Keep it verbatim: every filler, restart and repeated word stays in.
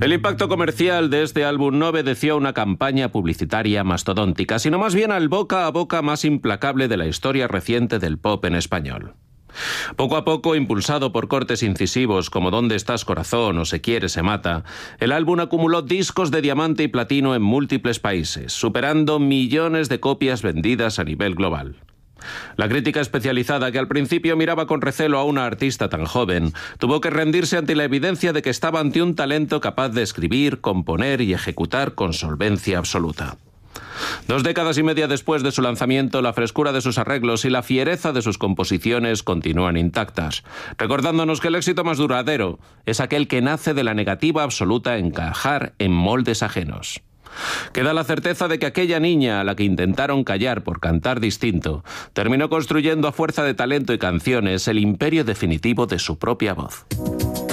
El impacto comercial de este álbum no obedeció a una campaña publicitaria mastodóntica, sino más bien al boca a boca más implacable de la historia reciente del pop en español. Poco a poco, impulsado por cortes incisivos como ¿Dónde estás, corazón? O Se quiere, se mata, el álbum acumuló discos de diamante y platino en múltiples países, superando millones de copias vendidas a nivel global. La crítica especializada, que al principio miraba con recelo a una artista tan joven, tuvo que rendirse ante la evidencia de que estaba ante un talento capaz de escribir, componer y ejecutar con solvencia absoluta. Dos décadas y media después de su lanzamiento, la frescura de sus arreglos y la fiereza de sus composiciones continúan intactas, recordándonos que el éxito más duradero es aquel que nace de la negativa absoluta a encajar en moldes ajenos. Queda la certeza de que aquella niña a la que intentaron callar por cantar distinto, terminó construyendo a fuerza de talento y canciones el imperio definitivo de su propia voz.